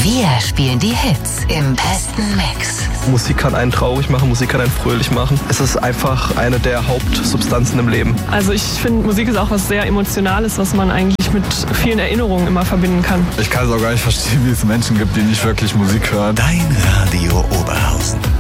Wir spielen die Hits im besten Mix. Musik kann einen traurig machen, Musik kann einen fröhlich machen. Es ist einfach eine der Hauptsubstanzen im Leben. Also ich finde, Musik ist auch was sehr Emotionales, was man eigentlich mit vielen Erinnerungen immer verbinden kann. Ich kann es auch gar nicht verstehen, wie es Menschen gibt, die nicht wirklich Musik hören. Dein Radio Oberhausen.